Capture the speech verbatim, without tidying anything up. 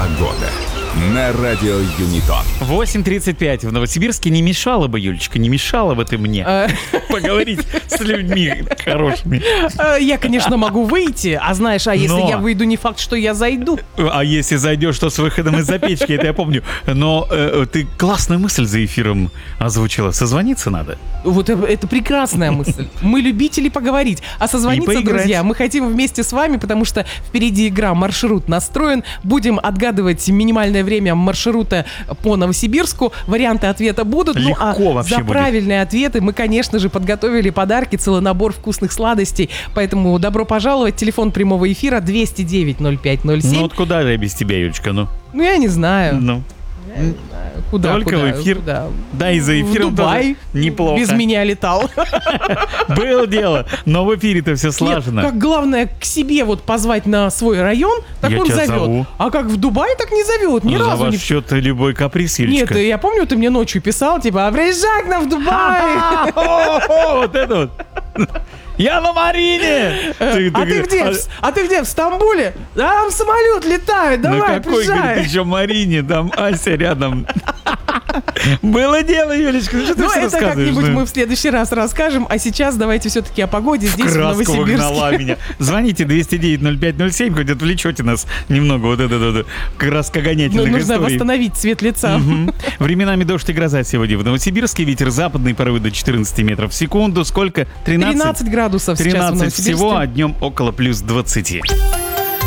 Погода на радио Юнитон. восемь тридцать пять в Новосибирске. Не мешало бы, Юлечка, не мешало бы ты мне поговорить с людьми хорошими. Я, конечно, могу выйти, а знаешь, а если Но... я выйду, не факт, что я зайду. А если зайдешь, то с выходом из-за печки, это я помню. Но э, ты классную мысль за эфиром озвучила. Созвониться надо. Вот это, это прекрасная мысль. Мы любители поговорить. А созвониться, друзья, мы хотим вместе с вами, потому что впереди игра «Маршрут настроен». Будем отгадывать минимальное время маршрута по Новосибирску. Варианты ответа будут. Легко ну, а вообще за будет. правильные ответы мы, конечно же, подготовили подарки, целый набор вкусных сладостей. Поэтому добро пожаловать. Телефон прямого эфира двести девять ноль пять ноль семь. Ну вот куда же я без тебя, Юлечка, ну? Ну, я не знаю. Ну. Я не знаю. Куда, Только куда, в эфир. Куда? Да, и за эфиром в Дубай. тоже неплохо. Без меня летал. Было дело, но в эфире-то все слажено. Нет, как главное к себе вот позвать на свой район, так Я он тебя зовет. зову. А как в Дубае, так не зовет, ни За разу ваш не... счет любой каприз, Нет, Юлечка. я помню, ты мне ночью писал, типа, а приезжай к нам в Дубай. Вот это вот. Я на Марине! А ты где? В- А ты где? В Стамбуле? Да, там самолет летает, На давай, какой, говорит, приезжай. еще Марине? Там Ася рядом. Было дело, Юлечка, ну что ты Ну, все это рассказываешь? как-нибудь ну? мы в следующий раз расскажем, а сейчас давайте все-таки о погоде здесь, в Краску Новосибирске. выгнала меня. Звоните двести девять ноль пять ноль семь, хоть отвлечете нас немного вот это вот краскогонятельных Ну, нужно историй. восстановить цвет лица. Мгм. Временами дождь и гроза сегодня в Новосибирске. Ветер западный, порывы до четырнадцати метров в секунду. Сколько? тринадцать? тринадцать градусов сейчас в тринадцать Новосибирске. всего, а днем около плюс двадцати.